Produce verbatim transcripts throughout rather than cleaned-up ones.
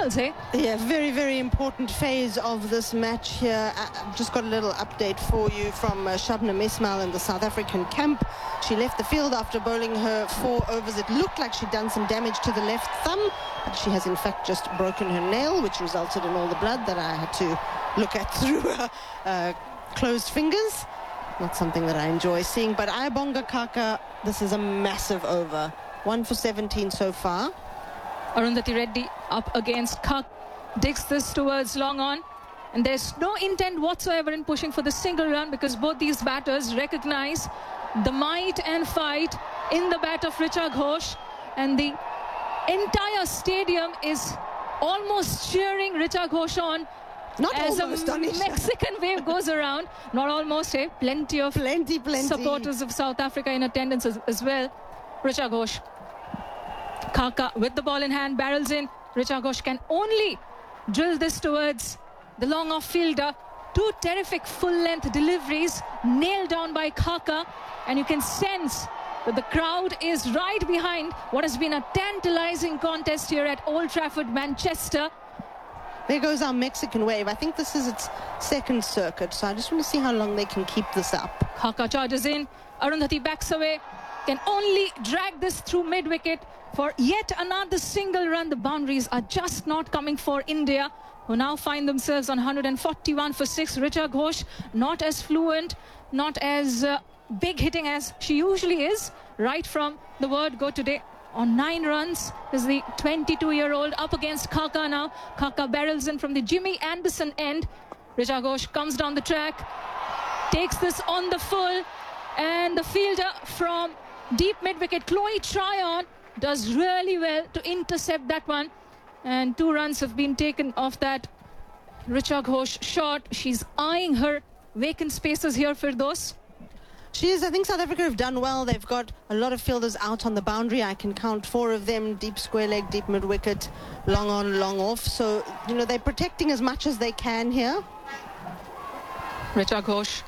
finals, eh? Yeah, very, very important phase of this match here. I've just got a little update for you from uh, Shabnam Ismail in the South African camp. She left the field after bowling her four overs. It looked like she'd done some damage to the left thumb, but she has in fact just broken her nail, which resulted in all the blood that I had to look at through her uh, closed fingers. Not something that I enjoy seeing, but Ayabonga Khaka, this is a massive over. One for seventeen so far. Arundhati Reddy up against Khaka, digs this towards long on, and there's no intent whatsoever in pushing for the single run because both these batters recognize the might and fight in the bat of Richa Ghosh, and the entire stadium is almost cheering Richa Ghosh on. Not as almost, a Anisha. Mexican wave goes around. Not almost, eh? Plenty of plenty, plenty. supporters of South Africa in attendance as, as well. Richa Ghosh. Khaka with the ball in hand, barrels in. Richa Ghosh can only drill this towards the long off fielder. Two terrific full-length deliveries nailed down by Khaka. And you can sense that the crowd is right behind what has been a tantalizing contest here at Old Trafford, Manchester. There goes our Mexican wave. I think this is its second circuit, so I just want to see how long they can keep this up. Khaka charges in. Arundhati backs away. Can only drag this through mid-wicket for yet another single run. The boundaries are just not coming for India, who now find themselves on one forty-one for six. Richa Ghosh not as fluent, not as uh, big hitting as she usually is, right from the word go today. On nine runs is the twenty-two-year-old up against Khaka now. Khaka barrels in from the Jimmy Anderson end. Richa Ghosh comes down the track, takes this on the full, and the fielder from deep mid-wicket, Chloe Tryon, does really well to intercept that one. And two runs have been taken off that Richa Ghosh shot. She's eyeing her vacant spaces here, Firdaus. She is. I think South Africa have done well. They've got a lot of fielders out on the boundary. I can count four of them: deep square leg, deep mid wicket, long on, long off. So, you know, they're protecting as much as they can here. Richa Ghosh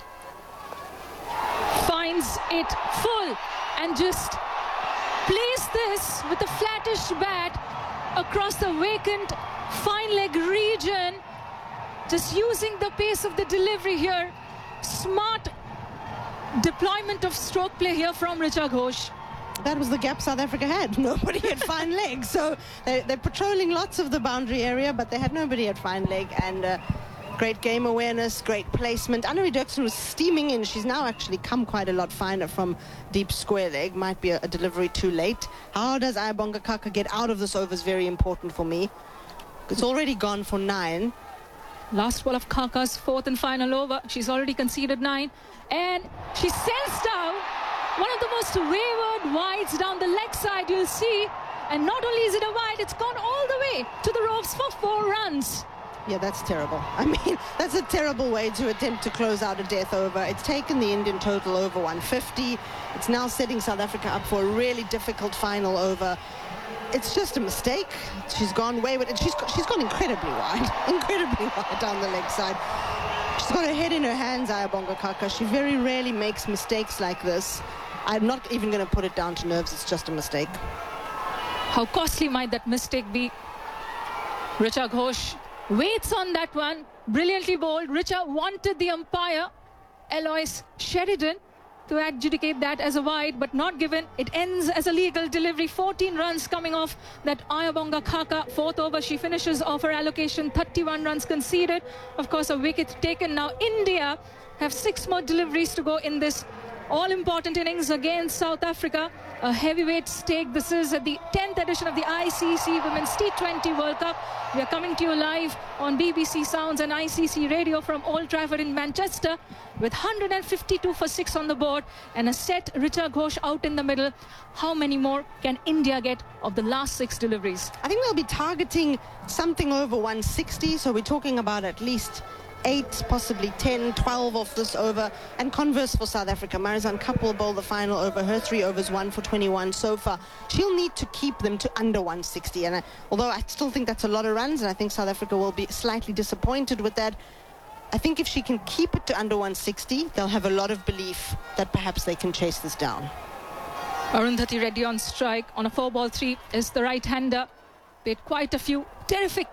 finds it full and just plays this with a flattish bat across the vacant fine leg region. Just using the pace of the delivery here. Smart deployment of stroke play here from Richa Ghosh. That was the gap South Africa had. Nobody had fine leg. So they, they're patrolling lots of the boundary area, but they had nobody at fine leg. And uh, great game awareness, great placement. Annemarie Dirksen was steaming in. She's now actually come quite a lot finer from deep square leg. Might be a, a delivery too late. How does Ayabonga Khaka get out of this over is very important for me. It's already gone for nine. Last ball of Khaka's fourth and final over. She's already conceded nine. And she sends down one of the most wayward wides down the leg side, you'll see. And not only is it a wide, it's gone all the way to the ropes for four runs. Yeah, that's terrible. I mean, that's a terrible way to attempt to close out a death over. It's taken the Indian total over one fifty. It's now setting South Africa up for a really difficult final over. It's just a mistake. She's gone wayward, and she's she's gone incredibly wide, incredibly wide down the leg side. She's got her head in her hands, Ayabonga Khaka. She very rarely makes mistakes like this. I'm not even going to put it down to nerves. It's just a mistake. How costly might that mistake be? Richa Ghosh waits on that one. Brilliantly bowled. Richa wanted the umpire, Eloise Sheridan, to adjudicate that as a wide, but not given. It ends as a legal delivery. fourteen runs coming off that Ayabonga Khaka. Fourth over, she finishes off her allocation. thirty-one runs conceded. Of course, a wicket taken. Now India have six more deliveries to go in this all-important innings against South Africa. A heavyweight stake. This is the tenth edition of the I C C Women's T twenty World Cup. We are coming to you live on B B C Sounds and I C C Radio from Old Trafford in Manchester with one fifty-two for six on the board and a set Richa Ghosh out in the middle. How many more can India get of the last six deliveries? I think they'll be targeting something over one sixty, so we're talking about at least eight, possibly ten, twelve off this over. And converse for South Africa. Marizanne Kapoor bowled the final over. Her three overs, one for twenty-one so far. She'll need to keep them to under one sixty. And I, although I still think that's a lot of runs, and I think South Africa will be slightly disappointed with that, I think if she can keep it to under one sixty, they'll have a lot of belief that perhaps they can chase this down. Arundhati Reddy on strike on a four ball three is the right-hander. Paid quite a few terrific